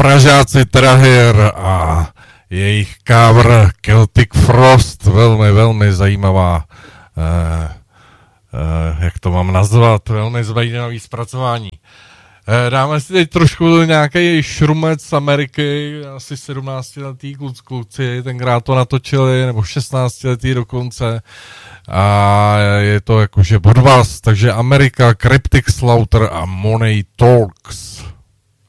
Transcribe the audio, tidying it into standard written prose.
Pražáci Trahir a jejich cover Celtic Frost, velmi, velmi zajímavá, jak to mám nazvat, velmi zajímavý zpracování. Dáme si teď trošku nějaký šrumec z Ameriky, asi 17letý kluci, tenkrát to natočili, nebo 16letý dokonce. A je to jakože od vás, takže Amerika, Cryptic Slaughter a Money Talks.